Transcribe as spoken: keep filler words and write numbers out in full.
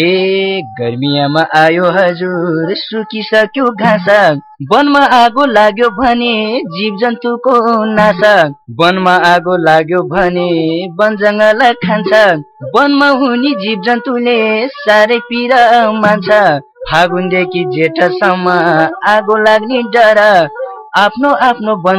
ए गर्मियामा आयो हजुर सुकिसक्यो घाँस वनमा आगो लाग्यो भने जीव जन्तुको नाश वनमा आगो लाग्यो भने वन जङ्गल खान्छ वनमा हुने जीव जन्तुले साह्रै पीडा मान्छ फागुनदेखि जेठसम्म आगो लाग्ने डर आफ्नो आफ्नो वन